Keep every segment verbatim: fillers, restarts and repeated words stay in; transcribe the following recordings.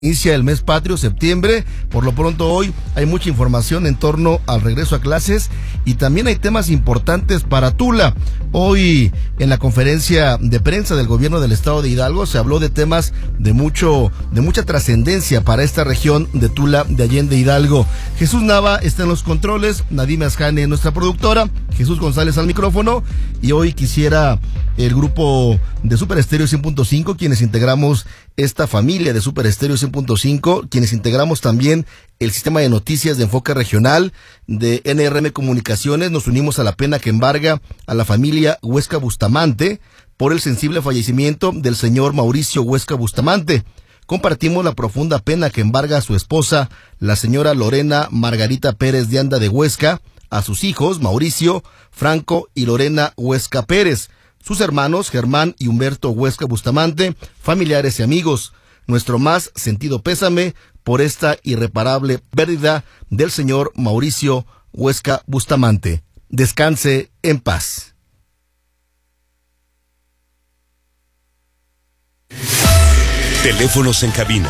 Inicia el mes patrio, septiembre. Por lo pronto hoy hay mucha información en torno al regreso a clases y también hay temas importantes para Tula. Hoy en la conferencia de prensa del gobierno del estado de Hidalgo se habló de temas de mucho, de mucha trascendencia para esta región de Tula de Allende Hidalgo. Jesús Nava está en los controles, Nadime Asjane nuestra productora, Jesús González al micrófono, y hoy quisiera el grupo de Super Estéreo cien punto cinco, quienes integramos esta familia de Super Estéreo cien punto cinco, quienes integramos también el sistema de noticias de enfoque regional de N R M Comunicaciones, nos unimos a la pena que embarga a la familia Huesca Bustamante por el sensible fallecimiento del señor Mauricio Huesca Bustamante. Compartimos la profunda pena que embarga a su esposa, la señora Lorena Margarita Pérez de Anda de Huesca, a sus hijos Mauricio, Franco y Lorena Huesca Pérez, sus hermanos Germán y Humberto Huesca Bustamante, familiares y amigos. Nuestro más sentido pésame por esta irreparable pérdida del señor Mauricio Huesca Bustamante. Descanse en paz. Teléfonos en cabina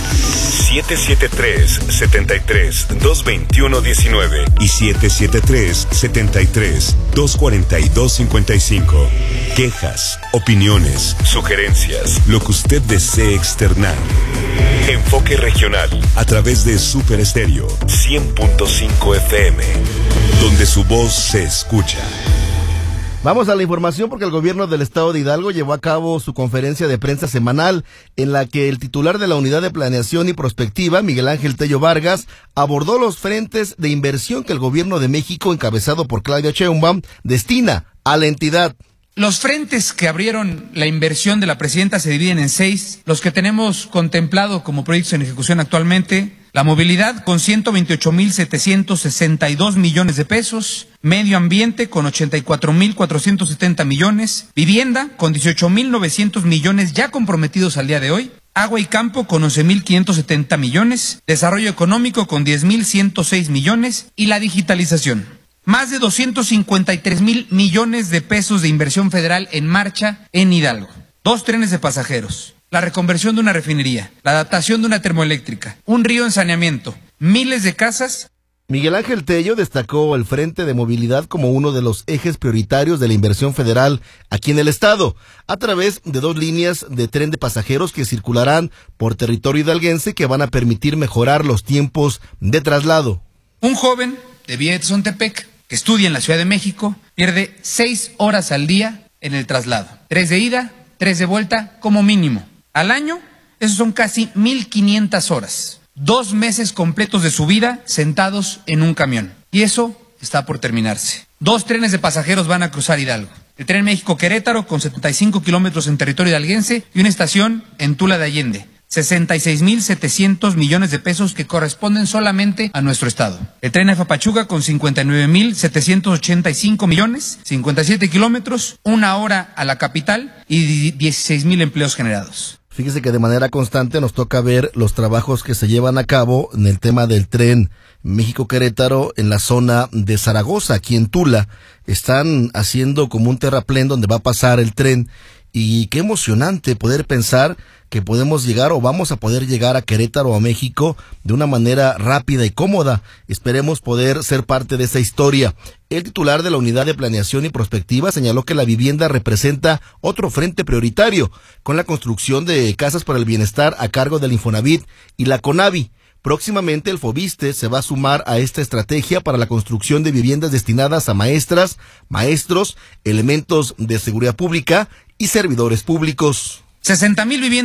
siete siete tres, siete tres, dos dos uno, uno nueve y siete siete tres, siete tres, dos cuatro dos, cinco cinco. Quejas, opiniones, sugerencias, lo que usted desee externar. Enfoque regional a través de Super Estéreo cien punto cinco F M, donde su voz se escucha. Vamos a la información porque el gobierno del estado de Hidalgo llevó a cabo su conferencia de prensa semanal en la que el titular de la Unidad de Planeación y Prospectiva, Miguel Ángel Tello Vargas, abordó los frentes de inversión que el gobierno de México, encabezado por Claudia Sheinbaum, destina a la entidad. Los frentes que abrieron la inversión de la presidenta se dividen en seis, los que tenemos contemplado como proyectos en ejecución actualmente: la movilidad con ciento veintiocho mil setecientos sesenta y dos millones de pesos, medio ambiente con ochenta y cuatro mil cuatrocientos setenta millones, vivienda con dieciocho mil novecientos millones ya comprometidos al día de hoy, agua y campo con once mil quinientos setenta millones, desarrollo económico con diez mil ciento seis millones y la digitalización. Más de doscientos cincuenta y tres mil millones de pesos de inversión federal en marcha en Hidalgo. Dos trenes de pasajeros, la reconversión de una refinería, la adaptación de una termoeléctrica, un río en saneamiento, miles de casas. Miguel Ángel Tello destacó el Frente de Movilidad como uno de los ejes prioritarios de la inversión federal aquí en el estado, a través de dos líneas de tren de pasajeros que circularán por territorio hidalguense que van a permitir mejorar los tiempos de traslado. Un joven de Villa de Tezontepec que estudia en la Ciudad de México pierde seis horas al día en el traslado, tres de ida, tres de vuelta como mínimo. Al año, esos son casi mil quinientas horas. Dos meses completos de su vida sentados en un camión. Y eso está por terminarse. Dos trenes de pasajeros van a cruzar Hidalgo. El tren México-Querétaro con setenta y cinco kilómetros en territorio hidalguense y una estación en Tula de Allende. sesenta y seis mil setecientos millones de pesos que corresponden solamente a nuestro estado. El tren F A Pachuca con cincuenta y nueve mil setecientos ochenta y cinco millones, cincuenta y siete kilómetros, una hora a la capital y dieciséis mil empleos generados. Fíjese que de manera constante nos toca ver los trabajos que se llevan a cabo en el tema del tren México-Querétaro en la zona de Zaragoza, aquí en Tula. Están haciendo como un terraplén donde va a pasar el tren y qué emocionante poder pensar que podemos llegar o vamos a poder llegar a Querétaro o a México de una manera rápida y cómoda. Esperemos poder ser parte de esa historia. El titular de la Unidad de Planeación y Prospectiva señaló que la vivienda representa otro frente prioritario, con la construcción de casas para el bienestar a cargo del Infonavit y la CONAVI. Próximamente el FOBISTE se va a sumar a esta estrategia para la construcción de viviendas destinadas a maestras, maestros, elementos de seguridad pública y servidores públicos. sesenta mil viviendas